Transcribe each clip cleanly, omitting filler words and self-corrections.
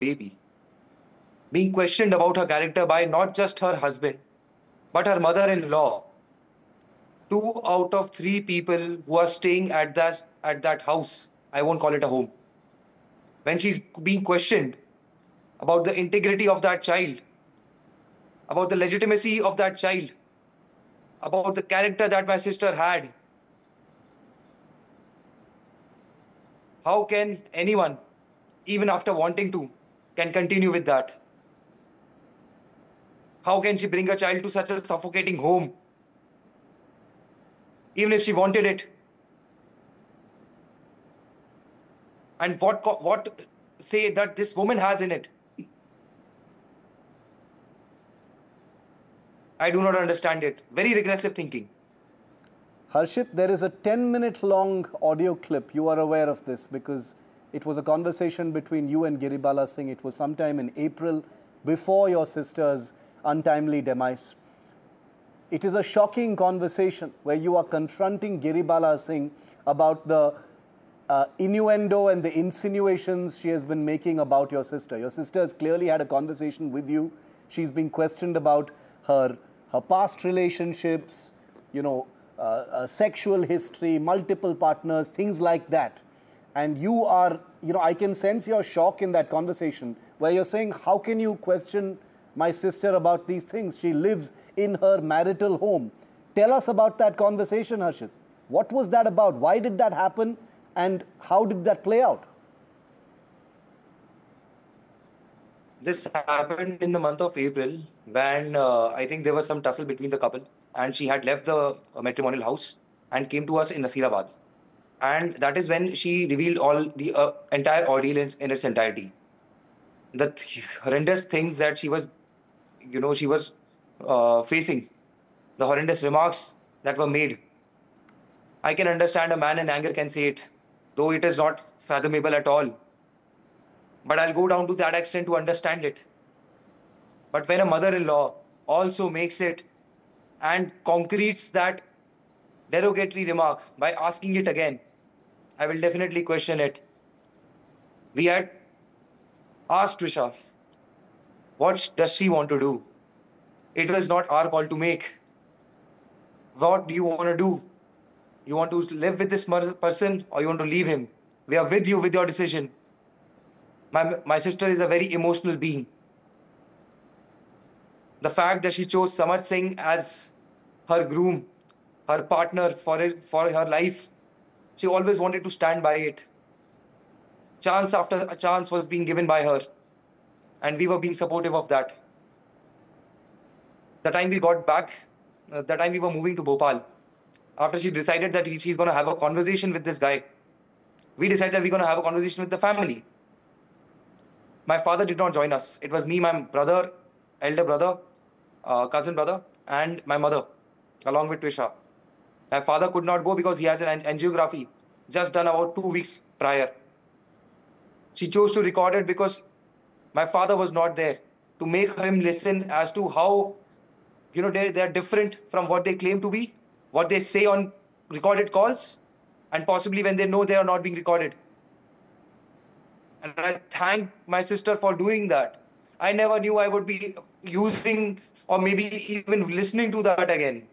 baby, being questioned about her character by not just her husband, but her mother-in-law. Two out of three people who are staying at that house, I won't call it a home, when she's being questioned about the integrity of that child, about the legitimacy of that child, about the character that my sister had. How can anyone, even after wanting to, can continue with that? How can she bring a child to such a suffocating home, even if she wanted it? And what say that this woman has in it? I do not understand it. Very regressive thinking. Harshit, there is a 10-minute long audio clip. You are aware of this because it was a conversation between you and Giribala Singh. It was sometime in April before your sister's untimely demise. It is a shocking conversation where you are confronting Giribala Singh about the innuendo and the insinuations she has been making about your sister. Your sister has clearly had a conversation with you. She's been questioned about her past relationships, sexual history, multiple partners, things like that. And you are, I can sense your shock in that conversation where you're saying, how can you question my sister about these things? She lives in her marital home. Tell us about that conversation, Harshit. What was that about? Why did that happen? And how did that play out? This happened in the month of April when I think there was some tussle between the couple, and she had left the matrimonial house and came to us in Nasirabad. And that is when she revealed all the entire ordeal in its entirety. The horrendous things that she was facing, the horrendous remarks that were made. I can understand a man in anger can say it, though it is not fathomable at all. But I'll go down to that extent to understand it. But when a mother-in-law also makes it and concretes that derogatory remark by asking it again, I will definitely question it. We had asked Trisha, what does she want to do? It was not our call to make. What do you want to do? You want to live with this person or you want to leave him? We are with you with your decision. My sister is a very emotional being. The fact that she chose Samar Singh as her groom, her partner for her life, she always wanted to stand by it. Chance after a chance was being given by her, and we were being supportive of that. The time we got back, the time we were moving to Bhopal, after she decided that she's going to have a conversation with this guy, we decided that we're going to have a conversation with the family. My father did not join us. It was me, my brother, elder brother, cousin brother, and my mother, along with Trisha. My father could not go because he has an angiography just done about 2 weeks prior. She chose to record it because my father was not there to make him listen as to how, they're different from what they claim to be, what they say on recorded calls, and possibly when they know they are not being recorded. And I thank my sister for doing that. I never knew I would be using or maybe even listening to that again.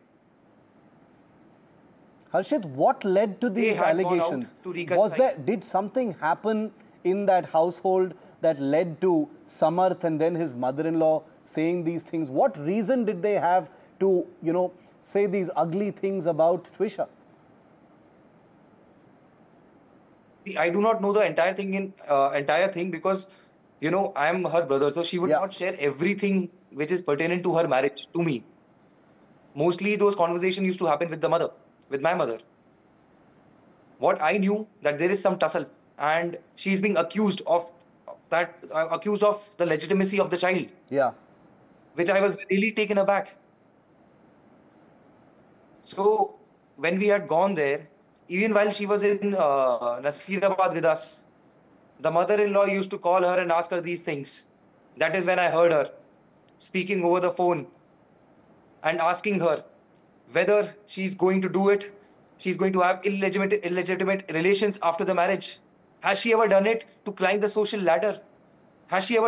Harshit, what led to these allegations? Did something happen in that household that led to Samarth and then his mother-in-law saying these things? What reason did they have to, say these ugly things about Trisha? I do not know the entire thing because, I am her brother, so she would not share everything which is pertinent to her marriage to me. Mostly those conversations used to happen with my mother. What I knew that there is some tussle and she's being accused of the legitimacy of the child. Yeah. Which I was really taken aback. So when we had gone there, even while she was in Nasirabad with us, the mother-in-law used to call her and ask her these things. That is when I heard her speaking over the phone and asking her whether she's going to do it, she's going to have illegitimate relations after the marriage. Has she ever done it to climb the social ladder? Has she ever